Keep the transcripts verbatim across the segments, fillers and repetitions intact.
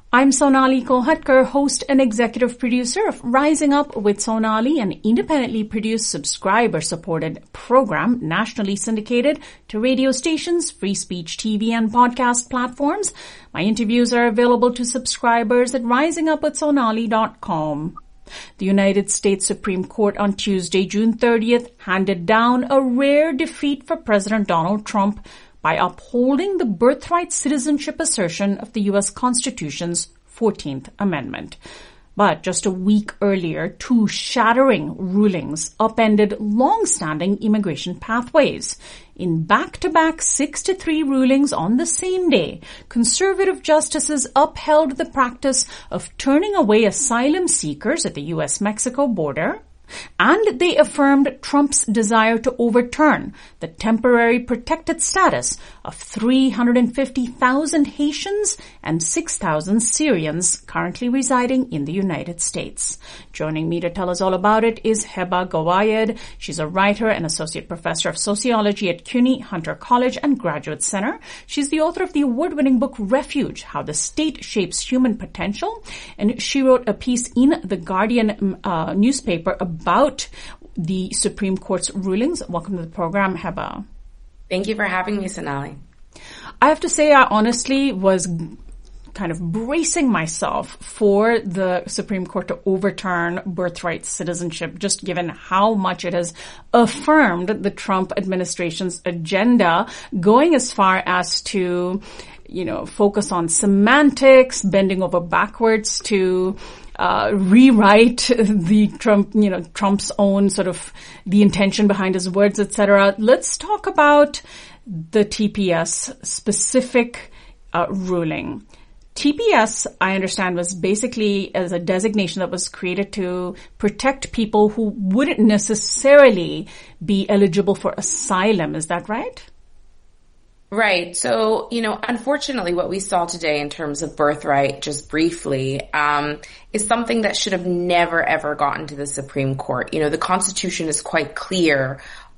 I'm Sonali Kolhatkar, host and executive producer of Rising Up with Sonali, an independently produced, subscriber-supported program nationally syndicated to radio stations, free speech T V, and podcast platforms. My interviews are available to subscribers at rising up with sonali dot com. The United States Supreme Court on Tuesday, June thirtieth, handed down a rare defeat for President Donald Trump by upholding the birthright citizenship assertion of the U S Constitution's fourteenth Amendment. But just a week earlier, two shattering rulings upended long-standing immigration pathways. In back-to-back six to three rulings on the same day, conservative justices upheld the practice of turning away asylum seekers at the U S Mexico border, and they affirmed Trump's desire to overturn the temporary protected status of three hundred fifty thousand Haitians and six thousand Syrians currently residing in the United States. Joining me to tell us all about it is Heba Gawayed. She's a writer and associate professor of sociology at CUNY Hunter College and Graduate Center. She's the author of the award-winning book Refuge, How the State Shapes Human Potential, and she wrote a piece in The Guardian uh, newspaper about about the Supreme Court's rulings. Welcome to the program, Heba. Thank you for having me, Sonali. I have to say I honestly was kind of bracing myself for the Supreme Court to overturn birthright citizenship, just given how much it has affirmed the Trump administration's agenda, going as far as to, you know, focus on semantics, bending over backwards to Uh, rewrite the Trump, you know, Trump's own sort of the intention behind his words, et cetera. Let's talk about the T P S specific uh, ruling. T P S, I understand, was basically as a designation that was created to protect people who wouldn't necessarily be eligible for asylum. Is that right? Right. So, you know, unfortunately, what we saw today in terms of birthright, just briefly, um, is something that should have never, ever gotten to the Supreme Court. You know, the Constitution is quite clear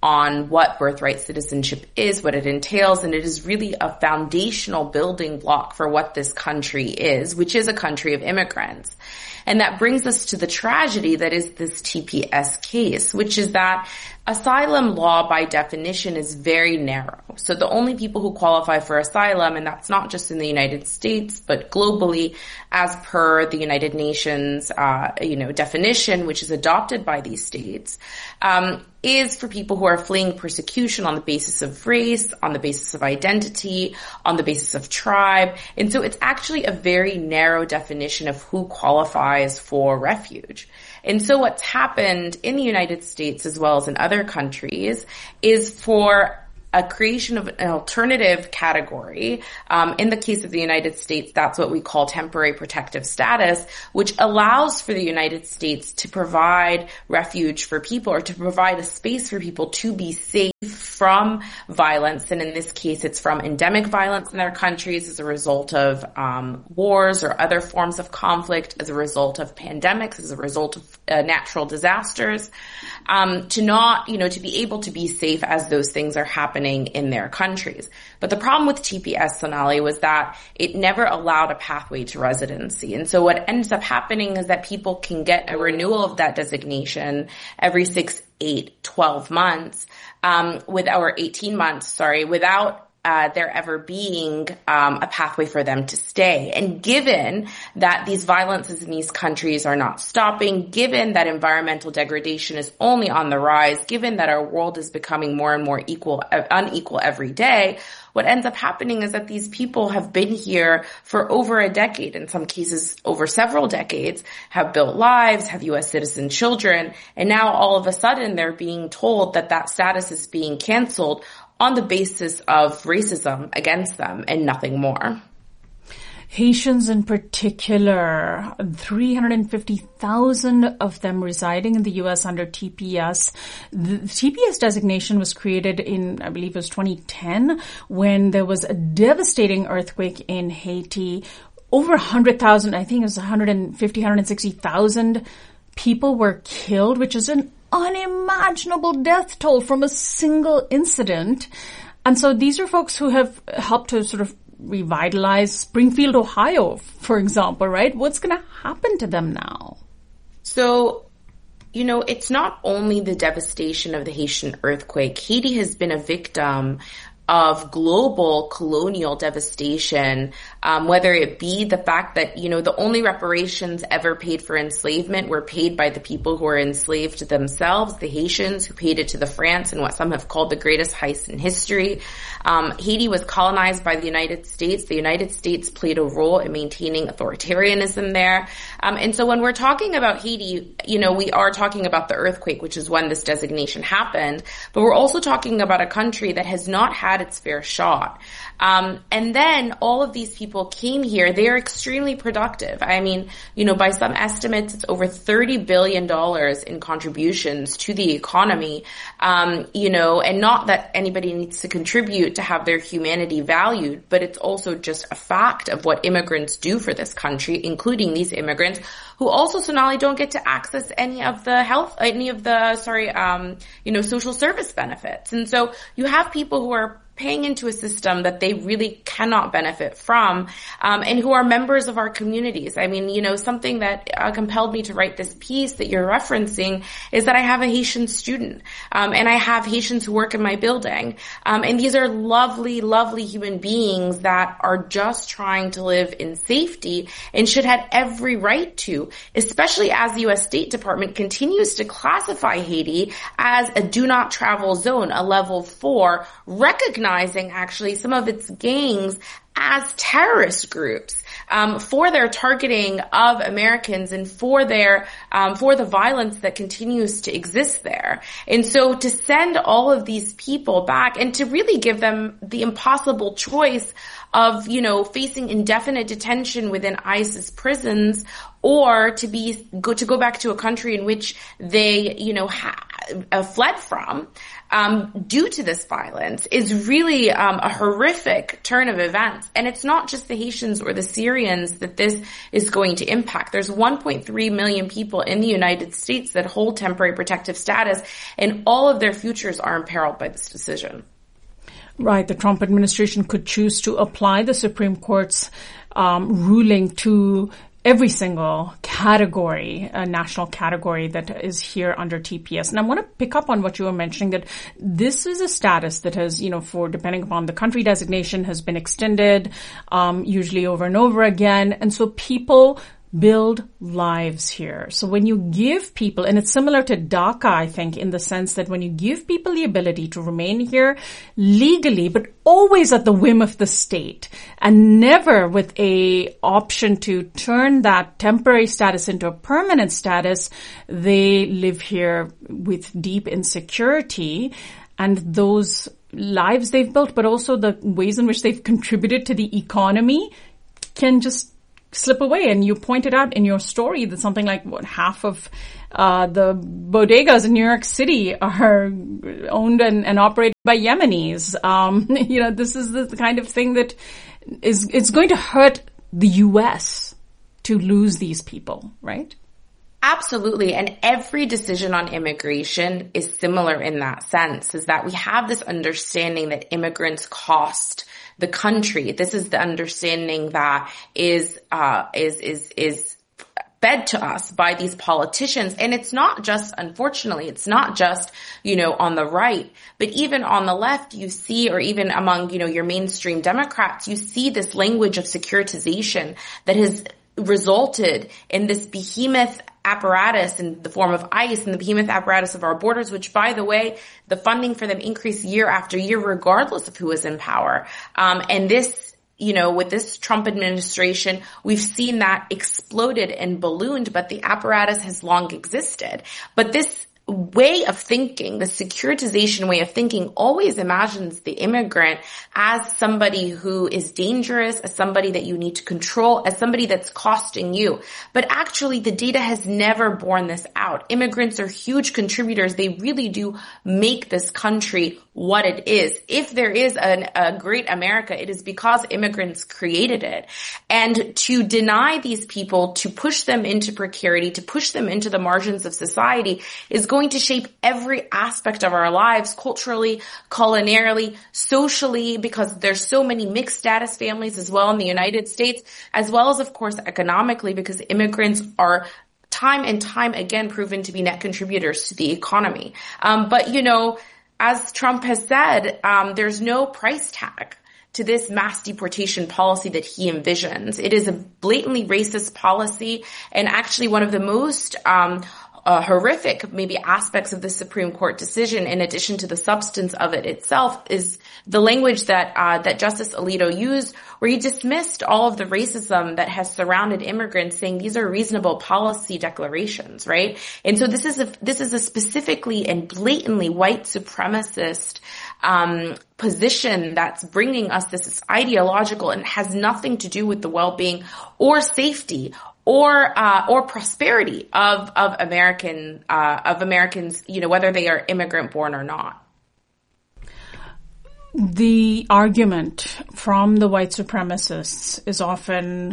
on what birthright citizenship is, what it entails, and it is really a foundational building block for what this country is, which is a country of immigrants. And that brings us to the tragedy that is this T P S case, which is that asylum law by definition is very narrow. So the only people who qualify for asylum, and that's not just in the United States, but globally, as per the United Nations, uh, you know, definition, which is adopted by these states, um, is for people who are fleeing persecution on the basis of race, on the basis of identity, on the basis of tribe. And so it's actually a very narrow definition of who qualifies for refuge. And so what's happened in the United States as well as in other countries is for a creation of an alternative category. Um, in the case of the United States, that's what we call temporary protective status, which allows for the United States to provide refuge for people or to provide a space for people to be safe from violence. And in this case, it's from endemic violence in their countries as a result of um, wars or other forms of conflict, as a result of pandemics, as a result of uh, natural disasters, um, to not, you know, to be able to be safe as those things are happening in their countries. But the problem with T P S, Sonali, was that it never allowed a pathway to residency. And so what ends up happening is that people can get a renewal of that designation every six, eight, twelve months, um, with our eighteen months, sorry, without Uh, there ever being um, a pathway for them to stay. And given that these violences in these countries are not stopping, given that environmental degradation is only on the rise, given that our world is becoming more and more equal, uh, unequal every day, what ends up happening is that these people have been here for over a decade, in some cases over several decades, have built lives, have U S citizen children, and now all of a sudden they're being told that that status is being canceled on the basis of racism against them and nothing more. Haitians in particular, three hundred fifty thousand of them residing in the U S under T P S. The T P S designation was created in, I believe it was twenty ten, when there was a devastating earthquake in Haiti. Over one hundred thousand, I think it was one hundred fifty, one hundred sixty thousand people were killed, which is an unimaginable death toll from a single incident. And so these are folks who have helped to sort of revitalize Springfield, Ohio, for example, right? What's going to happen to them now? So, you know, it's not only the devastation of the Haitian earthquake. Haiti has been a victim of global colonial devastation, um, whether it be the fact that, you know, the only reparations ever paid for enslavement were paid by the people who were enslaved themselves, the Haitians, who paid it to the France in what some have called the greatest heist in history. Um, Haiti was colonized by the United States. The United States played a role in maintaining authoritarianism there. Um, and so when we're talking about Haiti, you know, we are talking about the earthquake, which is when this designation happened, but we're also talking about a country that has not had its fair shot. Um, and then all of these people came here. They are extremely productive. I mean, you know, by some estimates, it's over thirty billion dollars in contributions to the economy. Um, you know, and not that anybody needs to contribute to have their humanity valued, but it's also just a fact of what immigrants do for this country, including these immigrants who also, Sonali, don't get to access any of the health, any of the, sorry, um, you know, social service benefits. And so you have people who are paying into a system that they really cannot benefit from, um, and who are members of our communities. I mean, you know, something that uh, compelled me to write this piece that you're referencing is that I have a Haitian student, um, and I have Haitians who work in my building. Um, and these are lovely, lovely human beings that are just trying to live in safety and should have every right to, especially as the U S State Department continues to classify Haiti as a do not travel zone, a level four, recognizing actually some of its gangs as terrorist groups, um, for their targeting of Americans and for their, um, for the violence that continues to exist there. And so to send all of these people back and to really give them the impossible choice of, you know, facing indefinite detention within ICE's prisons, or to be, go, to go back to a country in which they, you know, ha- uh, fled from, um, due to this violence is really, um, a horrific turn of events. And it's not just the Haitians or the Syrians that this is going to impact. There's one point three million people in the United States that hold temporary protective status, and all of their futures are imperiled by this decision. Right. The Trump administration could choose to apply the Supreme Court's um, ruling to every single category, a national category that is here under T P S. And I want to pick up on what you were mentioning, that this is a status that has, you know, for depending upon the country designation, has been extended, um, usually over and over again. And so people build lives here. So when you give people, and it's similar to DACA, I think, in the sense that when you give people the ability to remain here legally, but always at the whim of the state, and never with a option to turn that temporary status into a permanent status, they live here with deep insecurity. And those lives they've built, but also the ways in which they've contributed to the economy, can just slip away. And you pointed out in your story that something like what half of uh the bodegas in New York City are owned and, and operated by Yemenis. Um, you know, this is the, the kind of thing that is it's going to hurt the U S to lose these people, right? Absolutely. And every decision on immigration is similar in that sense, is that we have this understanding that immigrants cost the country. This is the understanding that is, uh, is, is, is fed to us by these politicians. And it's not just, unfortunately, it's not just, you know, on the right, but even on the left, you see, or even among, you know, your mainstream Democrats, you see this language of securitization that has resulted in this behemoth apparatus in the form of ICE and the behemoth apparatus of our borders, which, by the way, the funding for them increased year after year, regardless of who is in power. Um, and this, you know, with this Trump administration, we've seen that exploded and ballooned, but the apparatus has long existed. But this way of thinking, the securitization way of thinking, always imagines the immigrant as somebody who is dangerous, as somebody that you need to control, as somebody that's costing you. But actually, the data has never borne this out. Immigrants are huge contributors. They really do make this country what it is. If there is an, a great America, it is because immigrants created it. And to deny these people, to push them into precarity, to push them into the margins of society is going to shape every aspect of our lives, culturally, culinarily, socially, because there's so many mixed status families as well in the United States, as well as, of course, economically, because immigrants are time and time again proven to be net contributors to the economy. Um, but, you know, as Trump has said, um, there's no price tag to this mass deportation policy that he envisions. It is a blatantly racist policy, and actually one of the most um uh, horrific maybe aspects of the Supreme Court decision, in addition to the substance of it itself, is the language that uh that Justice Alito used, where he dismissed all of the racism that has surrounded immigrants, saying these are reasonable policy declarations, right? And so this is a this is a specifically and blatantly white supremacist um position that's bringing us this is ideological and has nothing to do with the well-being or safety or uh or prosperity of of American uh of Americans, you know, whether they are immigrant born or not. The argument from the white supremacists is often,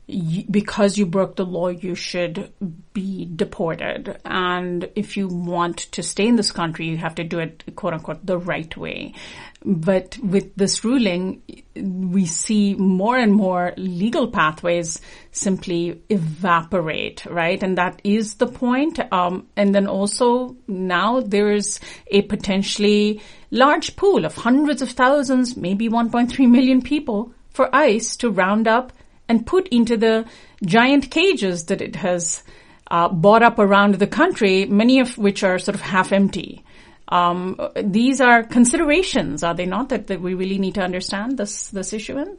because you broke the law, you should be deported. And if you want to stay in this country, you have to do it, quote unquote, the right way. But with this ruling, we see more and more legal pathways simply evaporate, right? And that is the point. Um, and then also now there is a potentially large pool of hundreds of thousands, maybe one point three million people for ICE to round up and put into the giant cages that it has uh, bought up around the country, many of which are sort of half empty. Um, these are considerations, are they not, that, that we really need to understand this, this issue in?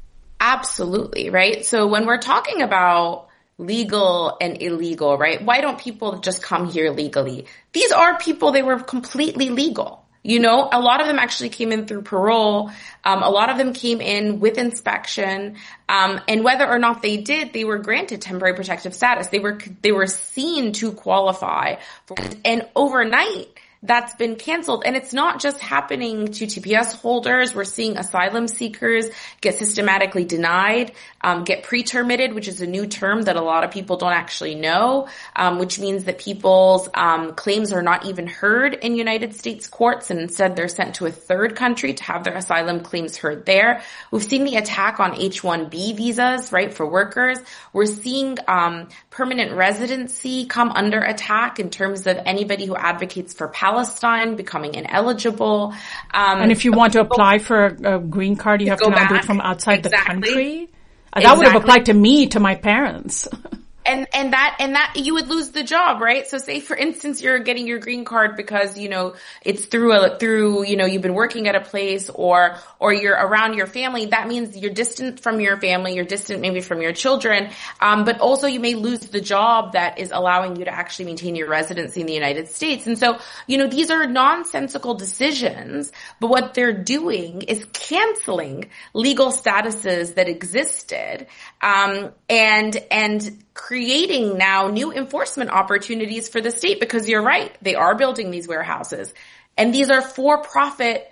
Absolutely, right? So when we're talking about legal and illegal, right, why don't people just come here legally? These are people, they were completely legal. You know, a lot of them actually came in through parole. Um, a lot of them came in with inspection. Um, and whether or not they did, they were granted temporary protective status. They were, they were seen to qualify for, and overnight, that's been canceled. And it's not just happening to T P S holders. We're seeing asylum seekers get systematically denied, um, get pre-terminated, which is a new term that a lot of people don't actually know, um, which means that people's um, claims are not even heard in United States courts, and instead they're sent to a third country to have their asylum claims heard there. We've seen the attack on H one B visas, right, for workers. We're seeing um, permanent residency come under attack in terms of anybody who advocates for Palestine Palestine becoming ineligible. Um, and if you want to apply for a, a green card, you have to now back. do it from outside exactly. the country. Uh, that exactly. would have applied to me, to my parents. And, and that, and that, you would lose the job, right? So say, for instance, you're getting your green card because, you know, it's through a, through, you know, you've been working at a place, or, or you're around your family. That means you're distant from your family, you're distant maybe from your children. Um, but also you may lose the job that is allowing you to actually maintain your residency in the United States. And so, you know, these are nonsensical decisions, but what they're doing is canceling legal statuses that existed, um, and, and, creating now new enforcement opportunities for the state, because you're right, they are building these warehouses, and these are for-profit